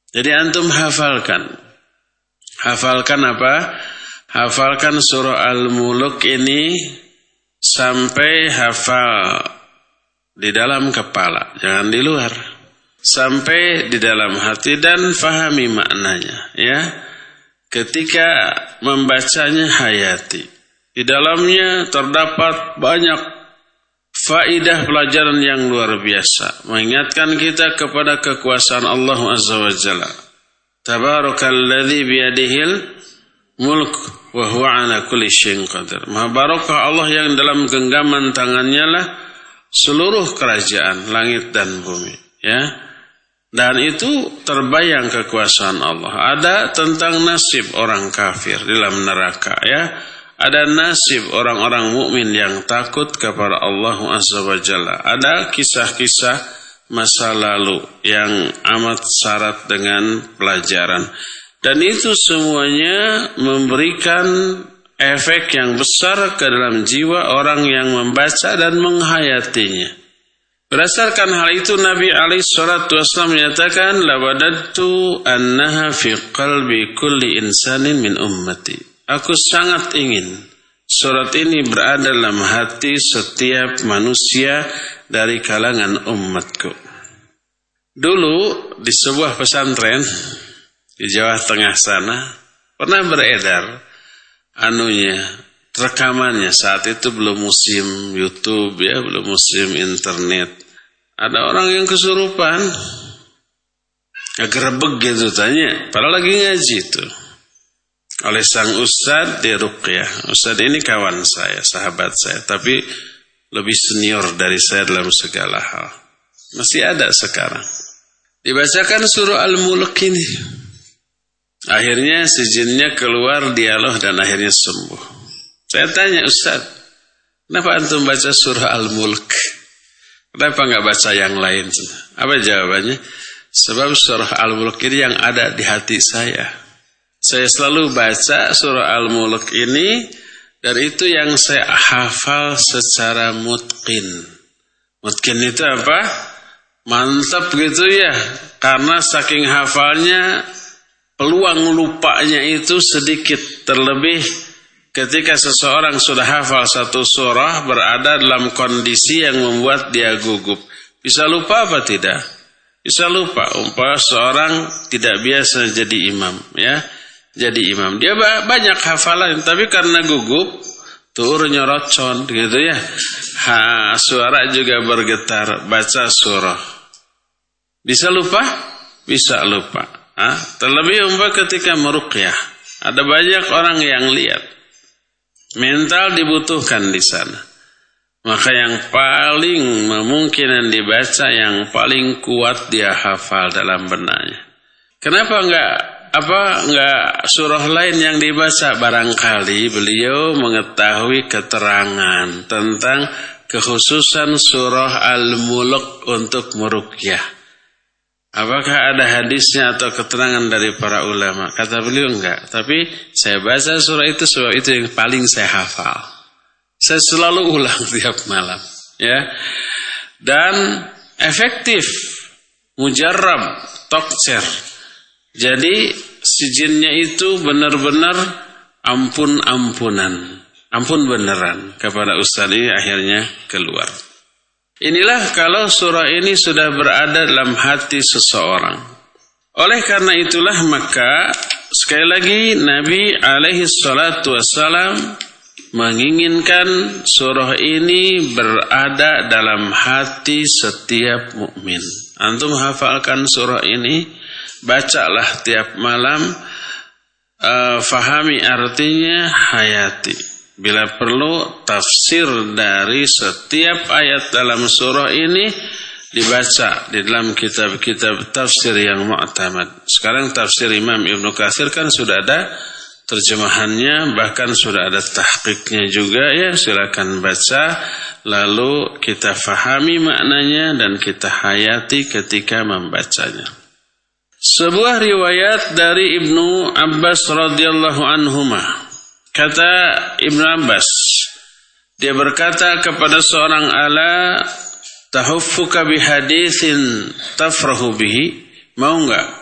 Jadi antum hafalkan. Hafalkan apa? Hafalkan surah Al-Mulk ini sampai hafal di dalam kepala, jangan di luar. Sampai di dalam hati dan fahami maknanya, ya. Ketika membacanya hayati. Di dalamnya terdapat banyak faidah pelajaran yang luar biasa. Mengingatkan kita kepada kekuasaan Allah Azza wa Jalla. Tabarakalladzi biyadihil mulk wa huwa ala kulli syai'in qadir. Maha barakah Allah yang dalam genggaman tangannya lah seluruh kerajaan langit dan bumi, ya. Dan itu terbayang kekuasaan Allah. Ada tentang nasib orang kafir di dalam neraka, ya. Ada nasib orang-orang mukmin yang takut kepada Allah Azza wa Jalla. Ada kisah-kisah masa lalu yang amat syarat dengan pelajaran. Dan itu semuanya memberikan efek yang besar ke dalam jiwa orang yang membaca dan menghayatinya. Berdasarkan hal itu Nabi alaihi salatu wasallam menyatakan lawadadtu annaha fi qalbi kulli insanin min ummati. Aku sangat ingin surat ini berada dalam hati setiap manusia dari kalangan umatku. Dulu di sebuah pesantren di Jawa Tengah sana pernah beredar rekamannya. Saat itu belum musim YouTube, ya, belum musim internet. Ada orang yang kesurupan, gerebek gitu tanya, padahal lagi ngaji itu. Oleh sang ustadz di ruqyah. Ustadz ini kawan saya, sahabat saya, tapi lebih senior dari saya dalam segala hal. Masih ada sekarang. Dibacakan surah Al-Mulk ini. Akhirnya si jinnya keluar, dialog dan akhirnya sembuh. Saya tanya, Ustaz, kenapa antum baca surah Al-Mulk? Kenapa enggak baca yang lain? Apa jawabannya? Sebab surah Al-Mulk ini yang ada di hati saya. Saya selalu baca surah Al-Mulk ini, dari itu yang saya hafal secara mutqin. Mutqin itu apa? Mantap gitu ya. Karena saking hafalnya, peluang lupanya itu sedikit. Terlebih ketika seseorang sudah hafal satu surah berada dalam kondisi yang membuat dia gugup. Bisa lupa apa tidak? Bisa lupa. Umpama seorang tidak biasa jadi imam, ya. Jadi imam. Dia banyak hafalan, tapi karena gugup, tur nyorocon gitu ya. Suara juga bergetar, baca surah. Bisa lupa? Bisa lupa. Terlebih umpama ketika meruqyah, ada banyak orang yang lihat. Mental dibutuhkan di sana. Maka yang paling memungkinkan dibaca, yang paling kuat dia hafal dalam benaknya. Kenapa enggak surah lain yang dibaca? Barangkali beliau mengetahui keterangan tentang kekhususan surah Al-Mulk untuk meruqyah. Apakah ada hadisnya atau keterangan dari para ulama? Kata beliau enggak. Tapi saya baca surah itu sebab itu yang paling saya hafal. Saya selalu ulang tiap malam, ya. Dan efektif, mujarrab, tokcer. Jadi si jinnya itu benar-benar ampun-ampunan, ampun beneran kepada ustaz ini, akhirnya keluar. Inilah kalau surah ini sudah berada dalam hati seseorang. Oleh karena itulah maka sekali lagi Nabi alaihi salatu wassalam menginginkan surah ini berada dalam hati setiap mukmin. Antum hafalkan surah ini, bacalah tiap malam, fahami artinya, hayati. Bila perlu tafsir dari setiap ayat dalam surah ini dibaca di dalam kitab-kitab tafsir yang mu'tamad. Sekarang tafsir Imam Ibnu Katsir kan sudah ada terjemahannya, bahkan sudah ada tahqiqnya juga, ya. Silakan baca, lalu kita fahami maknanya dan kita hayati ketika membacanya. Sebuah riwayat dari Ibnu Abbas radhiyallahu anhuma. Kata Ibnu Abbas, dia berkata kepada seorang, ala tahuffuka bihaditsin tafrahu bihi, mau enggak